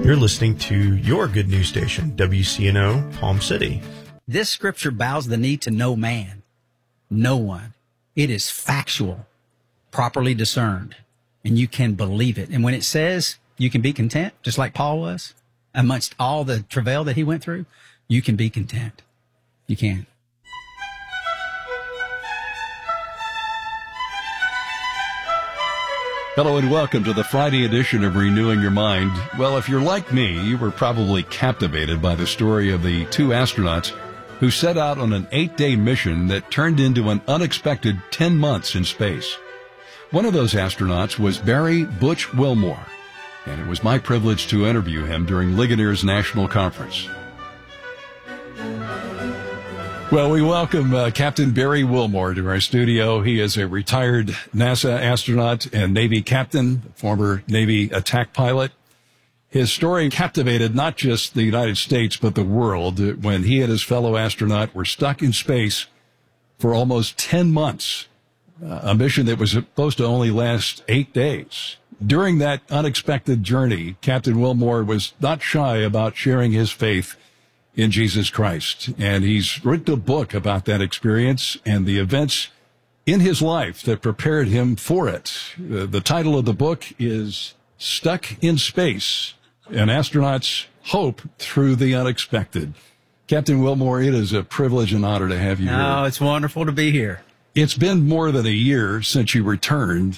You're listening to your good news station, WCNO, Palm City. This scripture bows the knee to no man, no one. It is factual, properly discerned, and you can believe it. And when it says you can be content, just like Paul was, amongst all the travail that he went through, you can be content. You can. Hello and welcome to the Friday edition of Renewing Your Mind. Well, if you're like me, you were probably captivated by the story of the two astronauts who set out on an 8-day mission that turned into an unexpected 10 months in space. One of those astronauts was Barry Butch Wilmore, and it was my privilege to interview him during Ligonier's National Conference. Well, we welcome Captain Barry Wilmore to our studio. He is a retired NASA astronaut and Navy captain, former Navy attack pilot. His story captivated not just the United States, but the world when he and his fellow astronaut were stuck in space for almost 10 months, a mission that was supposed to only last 8 days. During that unexpected journey, Captain Wilmore was not shy about sharing his faith in Jesus Christ. And he's written a book about that experience and the events in his life that prepared him for it. The title of the book is Stuck in Space, An Astronaut's Hope Through the Unexpected. Captain Wilmore, it is a privilege and honor to have you here. Oh, it's wonderful to be here. It's been more than a year since you returned.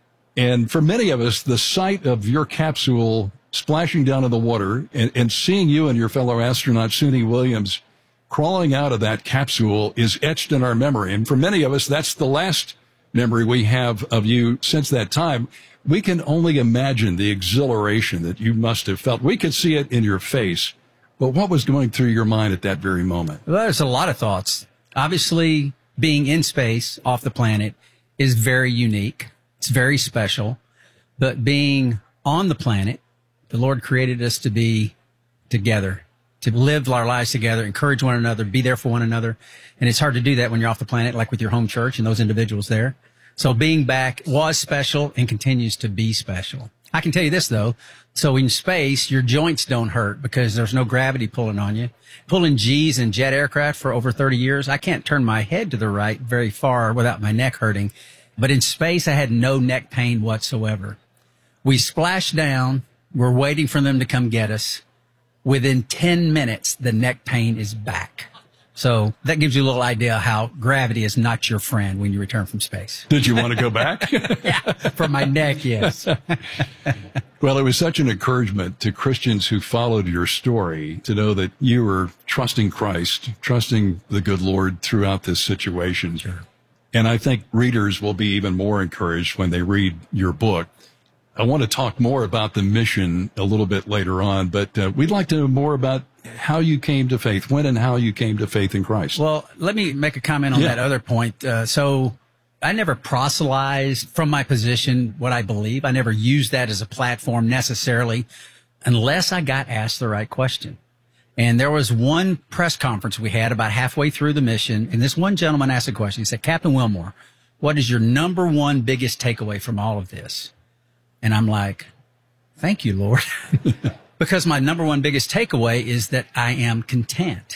And for many of us, the sight of your capsule splashing down in the water and seeing you and your fellow astronaut, Suni Williams, crawling out of that capsule is etched in our memory. And for many of us, that's the last memory we have of you since that time. We can only imagine the exhilaration that you must have felt. We could see it in your face. But what was going through your mind at that very moment? Well, there's a lot of thoughts. Obviously, being in space off the planet is very unique. It's very special. But being on the planet, the Lord created us to be together, to live our lives together, encourage one another, be there for one another. And it's hard to do that when you're off the planet, like with your home church and those individuals there. So being back was special and continues to be special. I can tell you this, though. So in space, your joints don't hurt because there's no gravity pulling on you. Pulling G's in jet aircraft for over 30 years, I can't turn my head to the right very far without my neck hurting. But in space, I had no neck pain whatsoever. We splashed down. We're waiting for them to come get us. Within 10 minutes, the neck pain is back. So that gives you a little idea how gravity is not your friend when you return from space. Did you want to go back? Yeah, for my neck, yes. Well, it was such an encouragement to Christians who followed your story to know that you were trusting Christ, trusting the good Lord throughout this situation. Sure. And I think readers will be even more encouraged when they read your book. I want to talk more about the mission a little bit later on, but we'd like to know more about how you came to faith, when and how you came to faith in Christ. Well, let me make a comment on that other point. So I never proselytized from my position what I believe. I never used that as a platform necessarily unless I got asked the right question. And there was one press conference we had about halfway through the mission, and this one gentleman asked a question. He said, Captain Wilmore, what is your number one biggest takeaway from all of this? And I'm like, thank you, Lord. Because my number one biggest takeaway is that I am content.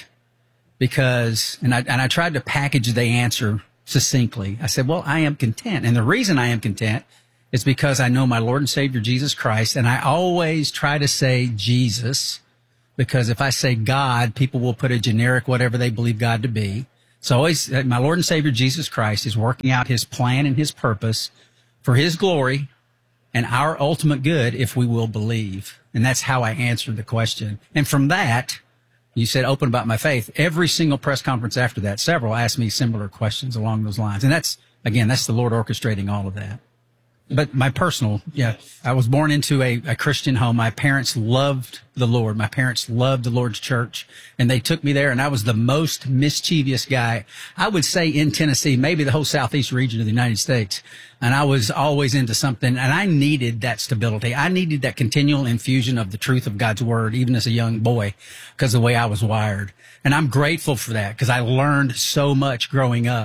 Because, and I tried to package the answer succinctly. I said, well, I am content. And the reason I am content is because I know my Lord and Savior, Jesus Christ. And I always try to say Jesus, because if I say God, people will put a generic whatever they believe God to be. So always, my Lord and Savior, Jesus Christ, is working out his plan and his purpose for his glory and our ultimate good if we will believe. And that's how I answered the question. And from that, you said open about my faith. Every single press conference after that, several asked me similar questions along those lines. And that's, again, that's the Lord orchestrating all of that. But my personal, I was born into a Christian home. My parents loved the Lord. My parents loved the Lord's church, and they took me there, and I was the most mischievous guy, I would say, in Tennessee, maybe the whole southeast region of the United States. And I was always into something, and I needed that stability. I needed that continual infusion of the truth of God's word, even as a young boy, because of the way I was wired. And I'm grateful for that, because I learned so much growing up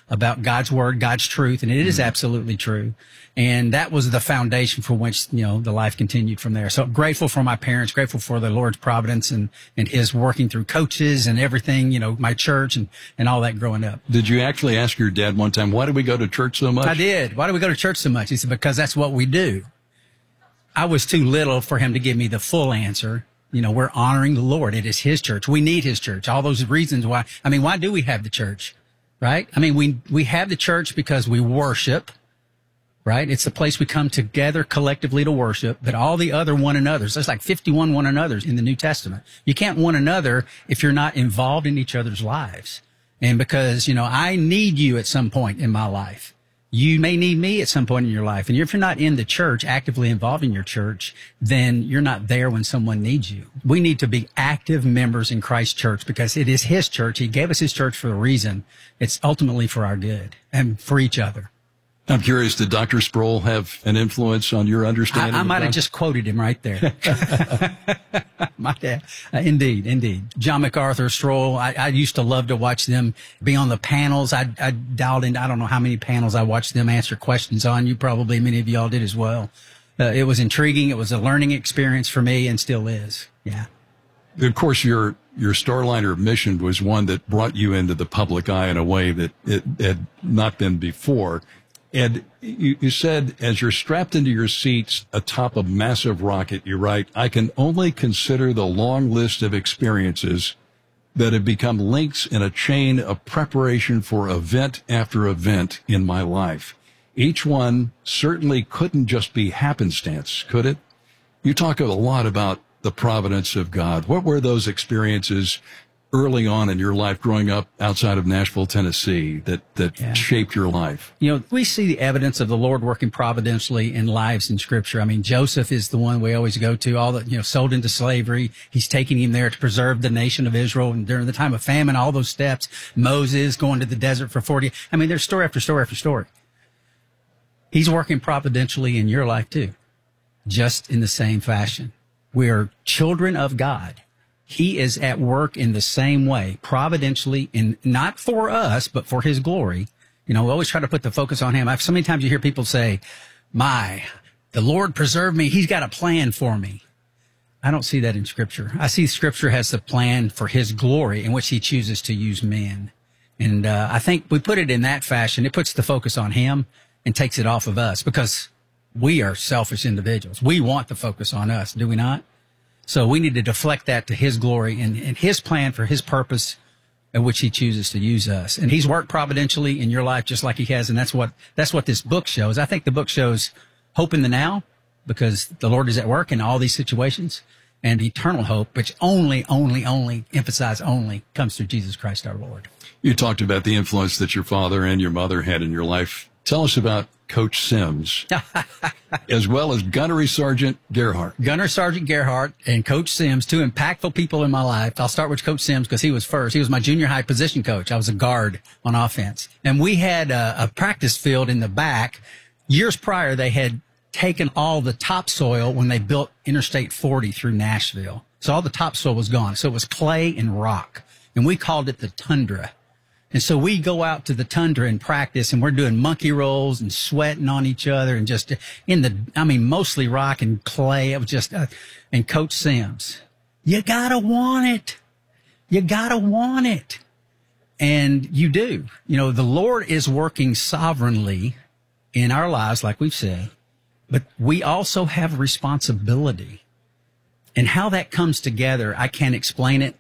about God's word, God's truth, and it is absolutely true. And that was the foundation for which, the life continued from there. So grateful for my parents, grateful for the Lord's providence and his working through coaches and everything, my church and all that growing up. Did you actually ask your dad one time, why do we go to church so much? I did. Why do we go to church so much? He said, because that's what we do. I was too little for him to give me the full answer. We're honoring the Lord. It is his church. We need his church. All those reasons why. Why do we have the church? Right? We have the church because we worship, right? It's the place we come together collectively to worship, but all the other one another's, there's like 51 one another's in the New Testament. You can't one another if you're not involved in each other's lives. And because, I need you at some point in my life. You may need me at some point in your life. And if you're not in the church, actively involved in your church, then you're not there when someone needs you. We need to be active members in Christ's church because it is his church. He gave us his church for a reason. It's ultimately for our good and for each other. I'm curious, did Dr. Sproul have an influence on your understanding? I might have just quoted him right there. My dad. Indeed. John MacArthur, Sproul. I used to love to watch them be on the panels. I dialed in. I don't know how many panels I watched them answer questions on. Many of y'all did as well. It was intriguing. It was a learning experience for me and still is. Yeah. Of course, your Starliner mission was one that brought you into the public eye in a way that it had not been before. And you said, as you're strapped into your seats atop a massive rocket, you write, I can only consider the long list of experiences that have become links in a chain of preparation for event after event in my life. Each one certainly couldn't just be happenstance, could it? You talk a lot about the providence of God. What were those experiences early on in your life growing up outside of Nashville, Tennessee that shaped your life? We see the evidence of the Lord working providentially in lives in Scripture. Joseph is the one we always go to, all that, sold into slavery. He's taking him there to preserve the nation of Israel. And during the time of famine, all those steps, Moses going to the desert for 40. There's story after story after story. He's working providentially in your life too, just in the same fashion. We are children of God. He is at work in the same way, providentially, not for us, but for his glory. We always try to put the focus on him. So many times you hear people say, the Lord preserved me. He's got a plan for me. I don't see that in Scripture. I see Scripture has the plan for his glory in which he chooses to use men. And I think we put it in that fashion. It puts the focus on him and takes it off of us because we are selfish individuals. We want the focus on us, do we not? So we need to deflect that to his glory and his plan for his purpose in which he chooses to use us. And he's worked providentially in your life just like he has. And that's what this book shows. I think the book shows hope in the now because the Lord is at work in all these situations, and eternal hope, which only emphasize only comes through Jesus Christ our Lord. You talked about the influence that your father and your mother had in your life. Tell us about Coach Sims, as well as Gunnery Sergeant Gerhardt. Gunner Sergeant Gerhardt and Coach Sims, two impactful people in my life. I'll start with Coach Sims because he was first. He was my junior high position coach. I was a guard on offense. And we had a practice field in the back. Years prior, they had taken all the topsoil when they built Interstate 40 through Nashville. So all the topsoil was gone. So it was clay and rock. And we called it the tundra. And so we go out to the tundra and practice, and we're doing monkey rolls and sweating on each other and just mostly rock and clay. It was just, and Coach Sims, you gotta want it. You gotta want it. And you do. The Lord is working sovereignly in our lives, like we've said, but we also have responsibility. And how that comes together, I can't explain it.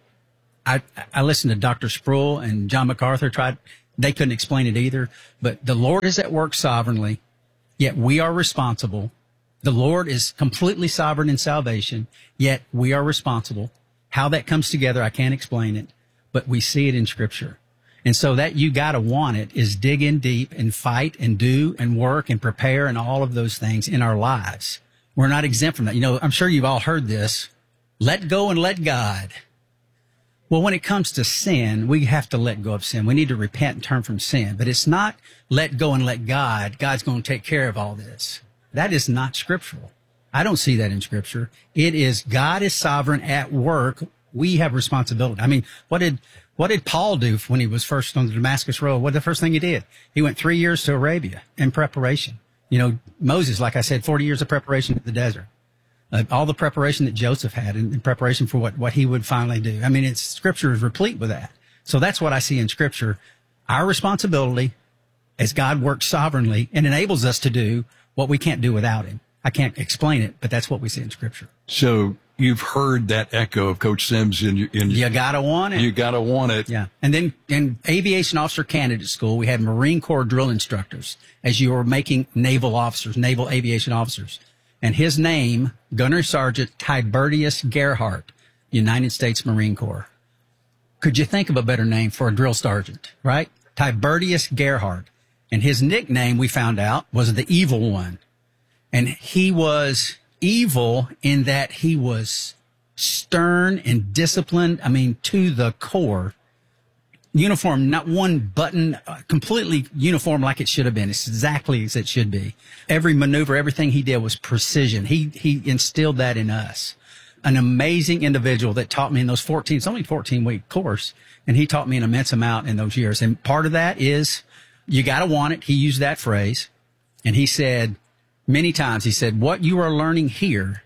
I listened to Dr. Sproul and John MacArthur they couldn't explain it either, but the Lord is at work sovereignly, yet we are responsible. The Lord is completely sovereign in salvation, yet we are responsible. How that comes together, I can't explain it, but we see it in Scripture. And so that you gotta want it is dig in deep and fight and do and work and prepare and all of those things in our lives. We're not exempt from that. I'm sure you've all heard this. Let go and let God. Well, when it comes to sin, we have to let go of sin. We need to repent and turn from sin. But it's not let go and let God. God's going to take care of all this. That is not scriptural. I don't see that in Scripture. It is God is sovereign at work. We have responsibility. What did What did Paul do when he was first on the Damascus Road? What the first thing he did? He went 3 years to Arabia in preparation. You know, Moses, like I said, 40 years of preparation in the desert. All the preparation that Joseph had in preparation for what he would finally do. I mean, Scripture is replete with that. So that's what I see in Scripture. Our responsibility as God works sovereignly and enables us to do what we can't do without him. I can't explain it, but that's what we see in Scripture. So you've heard that echo of Coach Sims in you gotta want it. You gotta want it. Yeah. And then in aviation officer candidate school, we had Marine Corps drill instructors as you were making naval officers, naval aviation officers. And his name, Gunnery Sergeant Tiberius Gerhardt, United States Marine Corps. Could you think of a better name for a drill sergeant, right? Tiberius Gerhardt. And his nickname, we found out, was the Evil One. And he was evil in that he was stern and disciplined. I mean, to the core. Uniform, not one button, completely uniform like it should have been. It's exactly as it should be. Every maneuver, everything he did was precision. He instilled that in us. An amazing individual that taught me in those it's only 14-week course, and he taught me an immense amount in those years. And part of that is you got to want it. He used that phrase, and he said, many times, he said, what you are learning here,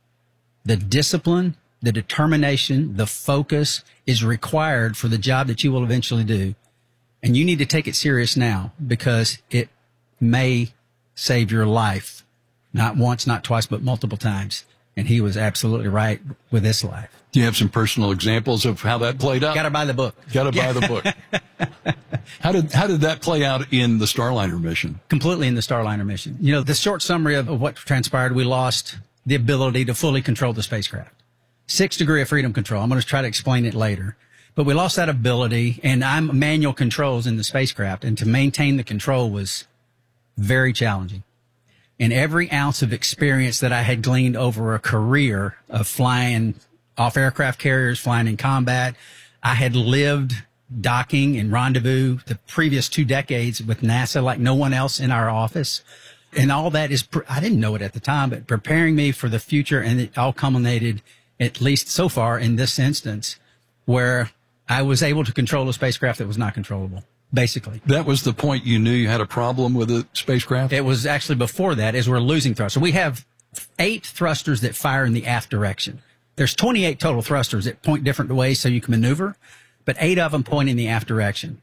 the discipline, the determination, the focus is required for the job that you will eventually do. And you need to take it serious now because it may save your life. Not once, not twice, but multiple times. And he was absolutely right with this life. Do you have some personal examples of how that played out? Got to buy the book. Got to buy the book. How did that play out in the Starliner mission? Completely in the Starliner mission. You know, the short summary of what transpired, we lost the ability to fully control the spacecraft. 6th degree of freedom control. I'm going to try to explain it later. But we lost that ability, and I'm manual controls in the spacecraft, and to maintain the control was very challenging. And every ounce of experience that I had gleaned over a career of flying off aircraft carriers, flying in combat, I had lived docking and rendezvous the previous 2 decades with NASA like no one else in our office. And all that is, I didn't know it at the time, but preparing me for the future. And it all culminated, at least so far in this instance, where I was able to control a spacecraft that was not controllable, basically. That was the point you knew you had a problem with the spacecraft? It was actually before that, as we're losing thrust. So we have 8 thrusters that fire in the aft direction. There's 28 total thrusters that point different ways so you can maneuver, but 8 of them point in the aft direction.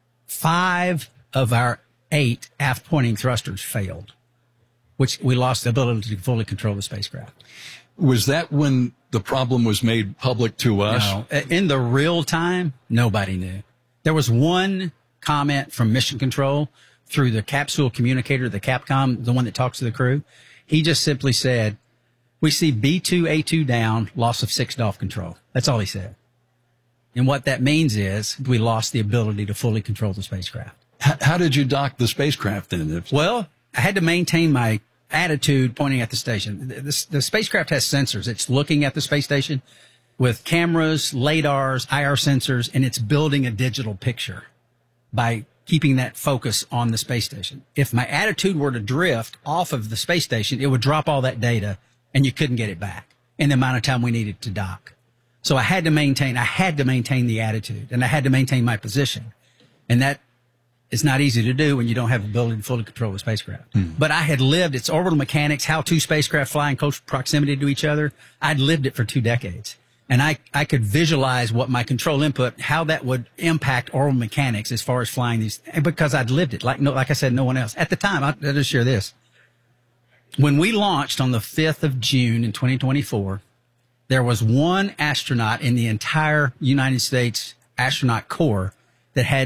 5 of our 8 aft pointing thrusters failed, which we lost the ability to fully control the spacecraft. Was that when the problem was made public to us? No. In the real time, nobody knew. There was one comment from Mission Control through the capsule communicator, the Capcom, the one that talks to the crew. He just simply said, we see B2A2 down, loss of 6 DOF control. That's all he said. And what that means is we lost the ability to fully control the spacecraft. How did you dock the spacecraft then? Well, I had to maintain my attitude pointing at the station. The spacecraft has sensors. It's looking at the space station with cameras, LADARs, IR sensors, and it's building a digital picture by keeping that focus on the space station. If my attitude were to drift off of the space station, it would drop all that data and you couldn't get it back in the amount of time we needed to dock. So I had to maintain the attitude, and I had to maintain my position. And that is not easy to do when you don't have the ability to fully control the spacecraft. But I had lived its orbital mechanics, how 2 spacecraft fly in close proximity to each other. I'd lived it for 2 decades. And I could visualize what my control input, how that would impact orbital mechanics as far as flying these, because I'd lived it. Like I said, no one else. At the time, I'll just share this. When we launched on the 5th of June in 2024, there was one astronaut in the entire United States astronaut corps that had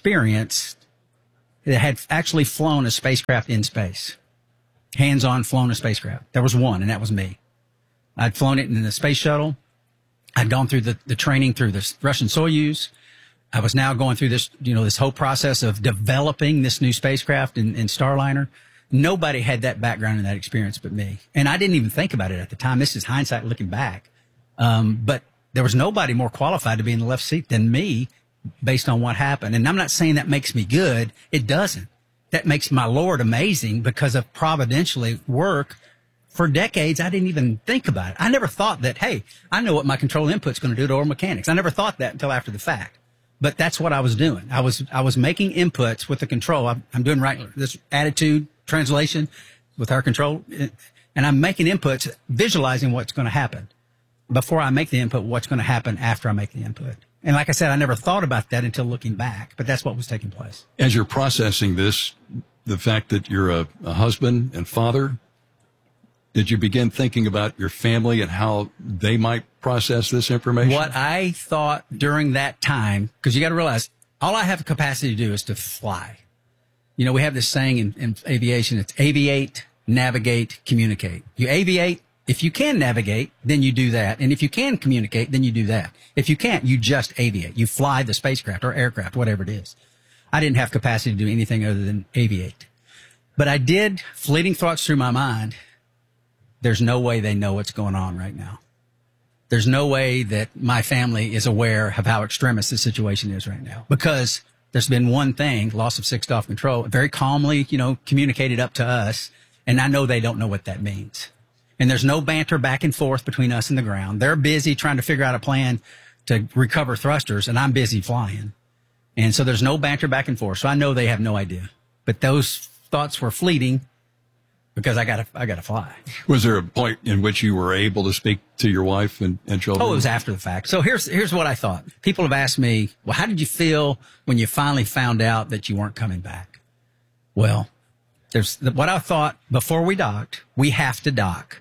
actually flown a spacecraft in space, hands-on flown a spacecraft. There was one, and that was me. I'd flown it in the space shuttle. I'd gone through the training through the Russian Soyuz. I was now going through this, this whole process of developing this new spacecraft in Starliner. Nobody had that background and that experience but me. And I didn't even think about it at the time. This is hindsight looking back. But there was nobody more qualified to be in the left seat than me based on what happened. And I'm not saying that makes me good. It doesn't. That makes my Lord amazing because of providentially work. For decades, I didn't even think about it. I never thought that, hey, I know what my control input's going to do to orbital mechanics. I never thought that until after the fact. but that's what I was doing. I was making inputs with the control. I'm doing right this attitude translation with our control, and I'm making inputs, visualizing what's going to happen before I make the input. What's going to happen after I make the input? And like I said, I never thought about that until looking back, but that's what was taking place. As you're processing this, the fact that you're a husband and father, did you begin thinking about your family and how they might process this information? What I thought during that time, because you got to realize all I have the capacity to do is to fly. You know, we have this saying in aviation, it's aviate, navigate, communicate. You aviate. If you can navigate, then you do that. And if you can communicate, then you do that. If you can't, you just aviate. You fly the spacecraft or aircraft, whatever it is. I didn't have capacity to do anything other than aviate. But I did, fleeting thoughts through my mind, there's no way they know what's going on right now. There's no way that my family is aware of how extremist the situation is right now. Because there's been one thing, loss of sixth off control, very calmly, communicated up to us. And I know they don't know what that means. And there's no banter back and forth between us and the ground. They're busy trying to figure out a plan to recover thrusters, and I'm busy flying. And so there's no banter back and forth. So I know they have no idea. But those thoughts were fleeting because I gotta fly. Was there a point in which you were able to speak to your wife and children? Oh, it was after the fact. So here's what I thought. People have asked me, well, how did you feel when you finally found out that you weren't coming back? Well, there's what I thought before we docked. We have to dock.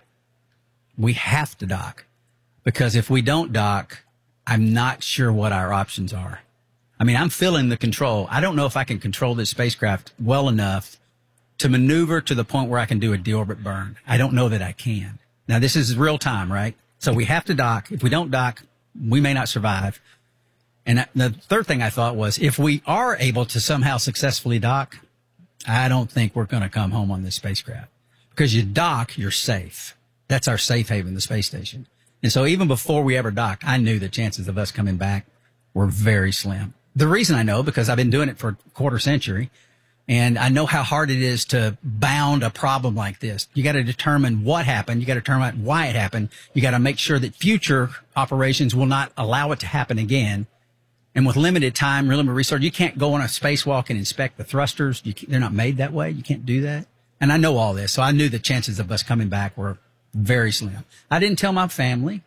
We have to dock, because if we don't dock, I'm not sure what our options are. I mean, I'm feeling the control. I don't know if I can control this spacecraft well enough to maneuver to the point where I can do a deorbit burn. I don't know that I can. Now, this is real time, right? So we have to dock. If we don't dock, we may not survive. And the third thing I thought was, if we are able to somehow successfully dock, I don't think we're going to come home on this spacecraft, because you dock, you're safe. That's our safe haven, the space station. And so even before we ever docked, I knew the chances of us coming back were very slim. The reason I know, because I've been doing it for a quarter century, and I know how hard it is to bound a problem like this. You got to determine what happened. You got to determine why it happened. You got to make sure that future operations will not allow it to happen again. And with limited time, limited resource, you can't go on a spacewalk and inspect the thrusters. They're not made that way. You can't do that. And I know all this. So I knew the chances of us coming back were very slim. I didn't tell my family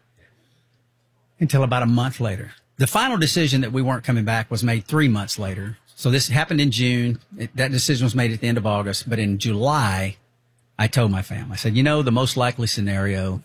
until about a month later. The final decision that we weren't coming back was made 3 months later. So this happened in June. That decision was made at the end of August. But in July, I told my family, I said, the most likely scenario,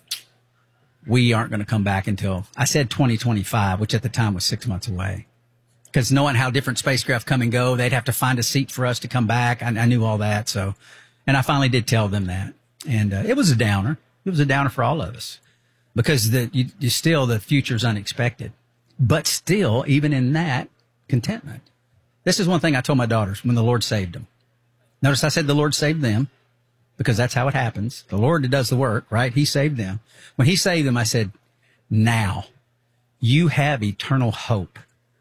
we aren't going to come back until, I said 2025, which at the time was 6 months away. Because knowing how different spacecraft come and go, they'd have to find a seat for us to come back. I knew all that. So, and I finally did tell them that. And it was a downer. It was a downer for all of us, because the future's unexpected. But still, even in that, contentment. This is one thing I told my daughters when the Lord saved them. Notice I said the Lord saved them, because that's how it happens. The Lord does the work, right? He saved them. When he saved them, I said, now you have eternal hope.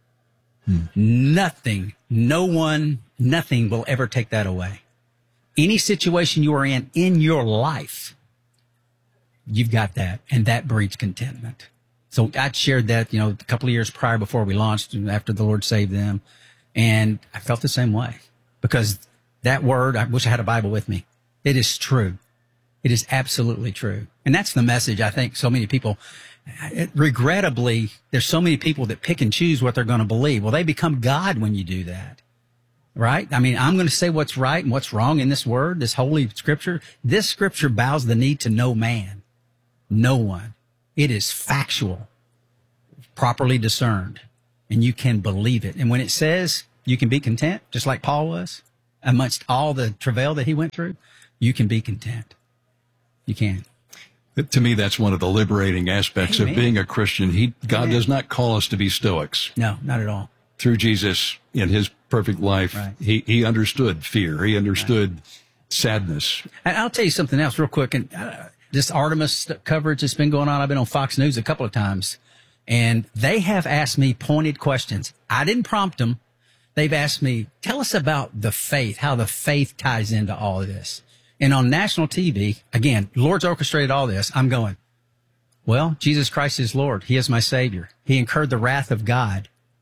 Nothing, no one, nothing will ever take that away. Any situation you are in your life, you've got that, and that breeds contentment. So I shared that, a couple of years prior, before we launched, after the Lord saved them. And I felt the same way, because that word, I wish I had a Bible with me. It is true. It is absolutely true. And that's the message I think so many people, regrettably, there's so many people that pick and choose what they're going to believe. Well, they become God when you do that. Right? I mean, I'm going to say what's right and what's wrong in this word, this holy scripture. This scripture bows the knee to no man. No one. It is factual, properly discerned, and you can believe it. And when it says you can be content, just like Paul was, amongst all the travail that he went through, you can be content. You can. To me, that's one of the liberating aspects of being a Christian. God does not call us to be stoics. No, not at all. Through Jesus in his perfect life, right. he understood fear. He understood sadness. And I'll tell you something else real quick. And this Artemis coverage that's been going on, I've been on Fox News a couple of times, and they have asked me pointed questions. I didn't prompt them. They've asked me, tell us about the faith, how the faith ties into all of this. And on national TV, again, Lord's orchestrated all this. I'm going, well, Jesus Christ is Lord. He is my Savior. He incurred the wrath of God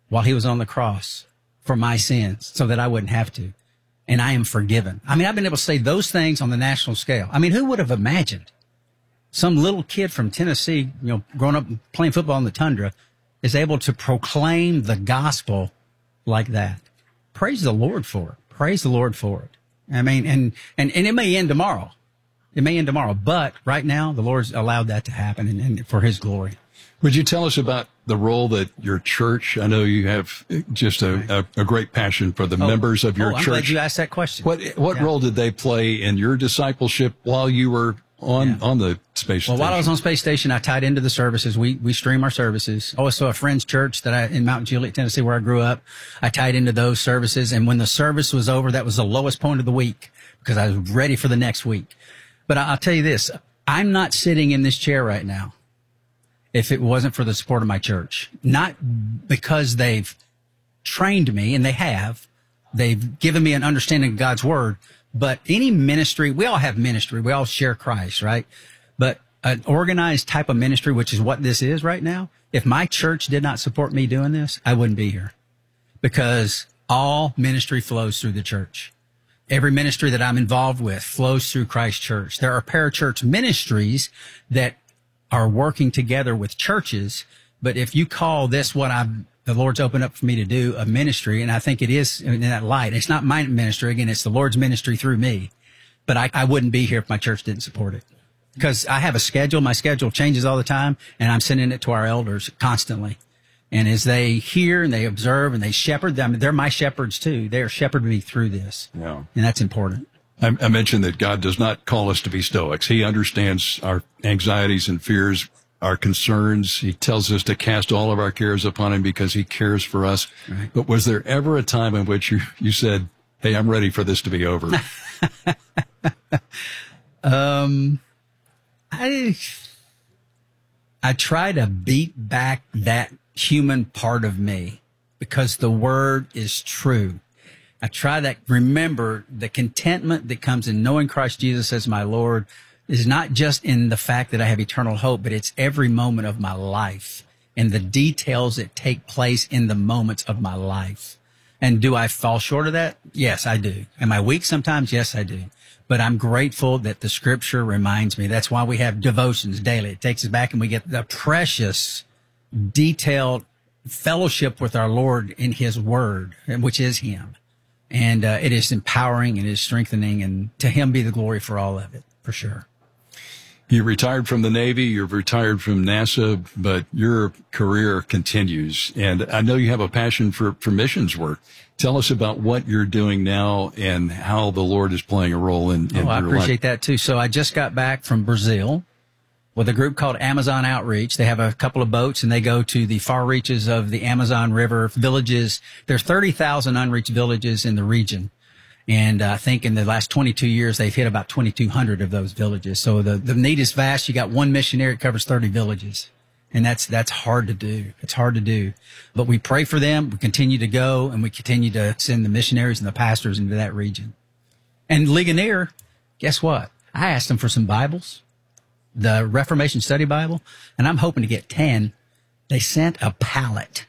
while he was on the cross for my sins so that I wouldn't have to. And I am forgiven. I mean, I've been able to say those things on the national scale. I mean, who would have imagined some little kid from Tennessee, growing up playing football in the tundra, is able to proclaim the gospel like that? Praise the Lord for it. Praise the Lord for it. I mean, and it may end tomorrow. It may end tomorrow, but right now the Lord's allowed that to happen and for his glory. Would you tell us about the role that your church, I know you have just a great passion for the members of your church. I'm glad you asked that question. What role did they play in your discipleship while you were on the space station? Well, while I was on space station, I tied into the services. We stream our services. Also, a friend's church in Mount Juliet, Tennessee, where I grew up, I tied into those services. And when the service was over, that was the lowest point of the week because I was ready for the next week. But I'll tell you this, I'm not sitting in this chair right now if it wasn't for the support of my church. Not because they've trained me, and they've given me an understanding of God's word, but any ministry, we all have ministry, we all share Christ, right? But an organized type of ministry, which is what this is right now, if my church did not support me doing this, I wouldn't be here, because all ministry flows through the church. Every ministry that I'm involved with flows through Christ Church. There are parachurch ministries that are working together with churches, but if you call this the Lord's opened up for me to do, a ministry, and I think it is in that light. It's not my ministry. Again, it's the Lord's ministry through me, but I wouldn't be here if my church didn't support it, because I have a schedule. My schedule changes all the time, and I'm sending it to our elders constantly. And as they hear and they observe and they shepherd them, they're my shepherds too. They are shepherding me through this. Yeah. And that's important. I mentioned that God does not call us to be stoics. He understands our anxieties and fears, our concerns. He tells us to cast all of our cares upon him because he cares for us. Right. But was there ever a time in which you said, hey, I'm ready for this to be over? I try to beat back that human part of me because the word is true. I try that. Remember, the contentment that comes in knowing Christ Jesus as my Lord is not just in the fact that I have eternal hope, but it's every moment of my life and the details that take place in the moments of my life. And do I fall short of that? Yes, I do. Am I weak sometimes? Yes, I do. But I'm grateful that the scripture reminds me. That's why we have devotions daily. It takes us back and we get the precious, detailed fellowship with our Lord in his word, which is him. And it is empowering and it is strengthening, and to him be the glory for all of it, for sure. You retired from the Navy, you've retired from NASA, but your career continues. And I know you have a passion for missions work. Tell us about what you're doing now and how the Lord is playing a role in your life. I appreciate that too. So I just got back from Brazil with a group called Amazon Outreach. They have a couple of boats and they go to the far reaches of the Amazon River villages. There's 30,000 unreached villages in the region. And I think in the last 22 years, they've hit about 2,200 of those villages. So the need is vast. You got one missionary, it covers 30 villages. And that's hard to do. It's hard to do. But we pray for them. We continue to go and we continue to send the missionaries and the pastors into that region. And Ligonier, guess what? I asked them for some Bibles, the Reformation Study Bible, and I'm hoping to get 10. They sent a pallet,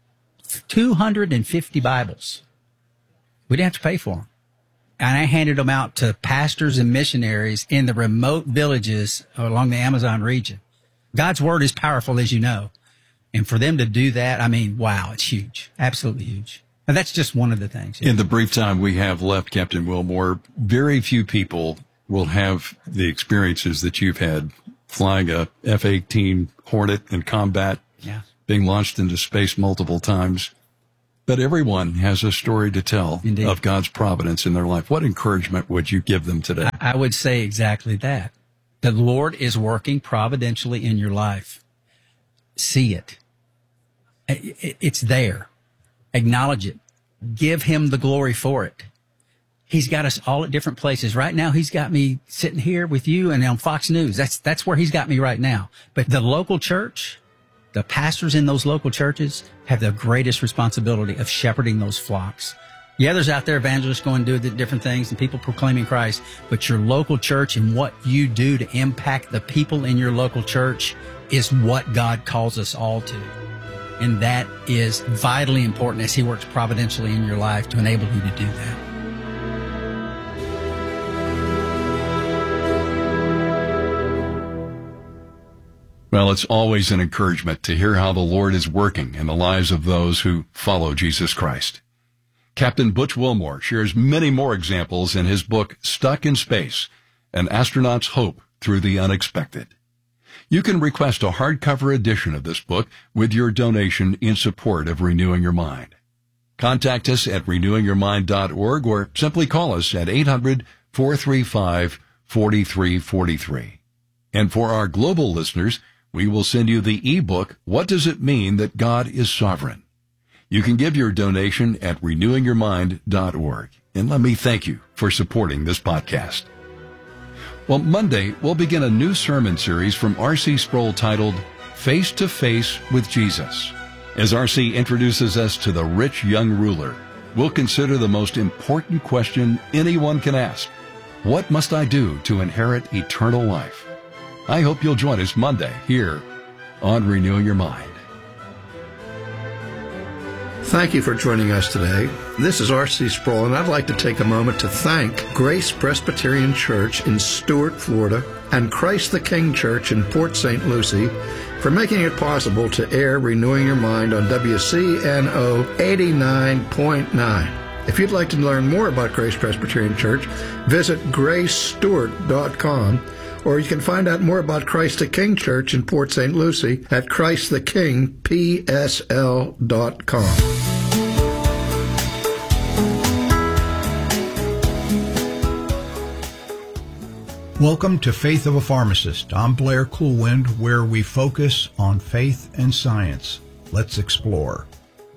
250 Bibles. We didn't have to pay for them. And I handed them out to pastors and missionaries in the remote villages along the Amazon region. God's word is powerful, as you know. And for them to do that, I mean, wow, it's huge. Absolutely huge. And that's just one of the things. In the brief time we have left, Captain Wilmore, very few people will have the experiences that you've had flying a F-18 Hornet in combat, being launched into space multiple times. But everyone has a story to tell of God's providence in their life. What encouragement would you give them today? I would say exactly that. The Lord is working providentially in your life. See it. It's there. Acknowledge it. Give him the glory for it. He's got us all at different places. Right now, he's got me sitting here with you and on Fox News. That's where he's got me right now. But the local church, the pastors in those local churches have the greatest responsibility of shepherding those flocks. Yeah, there's out there evangelists going to do different things and people proclaiming Christ, but your local church and what you do to impact the people in your local church is what God calls us all to. And that is vitally important as He works providentially in your life to enable you to do that. Well, it's always an encouragement to hear how the Lord is working in the lives of those who follow Jesus Christ. Captain Butch Wilmore shares many more examples in his book, Stuck in Space, An Astronaut's Hope Through the Unexpected. You can request a hardcover edition of this book with your donation in support of Renewing Your Mind. Contact us at renewingyourmind.org or simply call us at 800-435-4343. And for our global listeners, we will send you the ebook, What Does It Mean That God is Sovereign? You can give your donation at renewingyourmind.org. And let me thank you for supporting this podcast. Well, Monday, we'll begin a new sermon series from R.C. Sproul titled, Face to Face with Jesus. As R.C. introduces us to the rich young ruler, we'll consider the most important question anyone can ask. What must I do to inherit eternal life? I hope you'll join us Monday here on Renewing Your Mind. Thank you for joining us today. This is R.C. Sproul, and I'd like to take a moment to thank Grace Presbyterian Church in Stuart, Florida, and Christ the King Church in Port St. Lucie for making it possible to air Renewing Your Mind on WCNO 89.9. If you'd like to learn more about Grace Presbyterian Church, visit gracestewart.com, or you can find out more about Christ the King Church in Port St. Lucie at christthekingpsl.com. Welcome to Faith of a Pharmacist. I'm Blair Coolwind, where we focus on faith and science. Let's explore.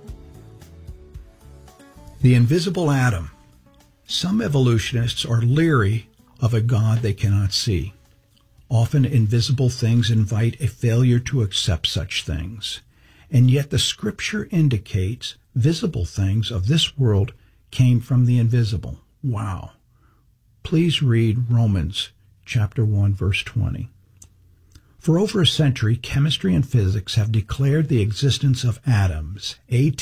The invisible atom. Some evolutionists are leery of a God they cannot see. Often invisible things invite a failure to accept such things. And yet the Scripture indicates visible things of this world came from the invisible. Wow. Please read Romans chapter 1, verse 20. For over a century, chemistry and physics have declared the existence of atoms,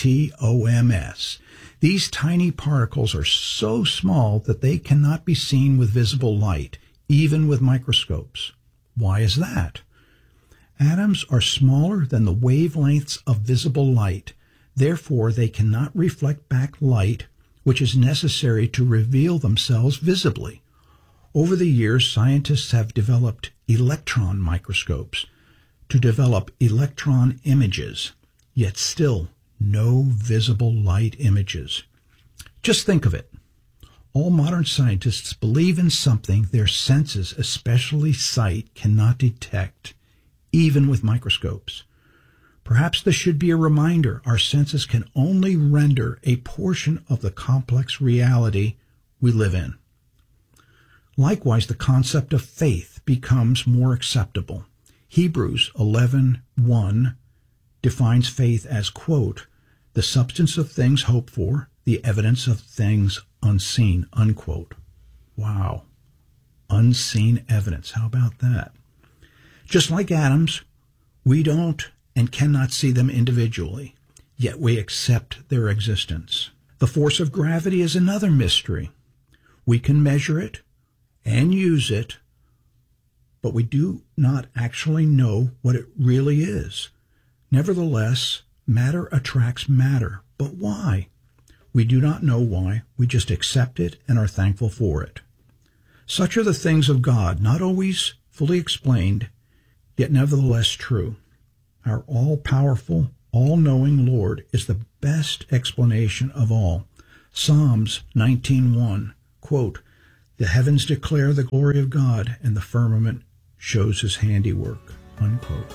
atoms. These tiny particles are so small that they cannot be seen with visible light, even with microscopes. Why is that? Atoms are smaller than the wavelengths of visible light. Therefore, they cannot reflect back light, which is necessary to reveal themselves visibly. Over the years, scientists have developed electron microscopes to develop electron images, yet still no visible light images. Just think of it. All modern scientists believe in something their senses, especially sight, cannot detect, even with microscopes. Perhaps this should be a reminder our senses can only render a portion of the complex reality we live in. Likewise, the concept of faith becomes more acceptable. Hebrews 11:1 defines faith as, quote, the substance of things hoped for, the evidence of things unseen, unquote. Wow. Unseen evidence. How about that? Just like atoms, we don't and cannot see them individually, yet we accept their existence. The force of gravity is another mystery. We can measure it and use it, but we do not actually know what it really is. Nevertheless, matter attracts matter. But why? We do not know why. We just accept it and are thankful for it. Such are the things of God, not always fully explained, yet nevertheless true. Our all-powerful, all-knowing Lord is the best explanation of all. Psalms 19:1, quote, the heavens declare the glory of God, and the firmament shows his handiwork, unquote.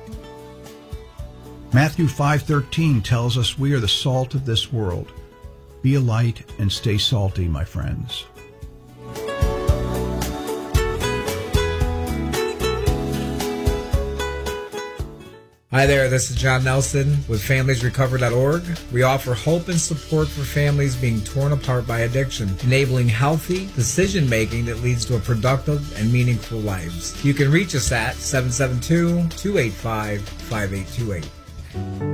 Matthew 5:13 tells us we are the salt of this world. Be a light and stay salty, my friends. Hi there, this is John Nelson with FamiliesRecover.org. We offer hope and support for families being torn apart by addiction, enabling healthy decision-making that leads to a productive and meaningful lives. You can reach us at 772-285-5828.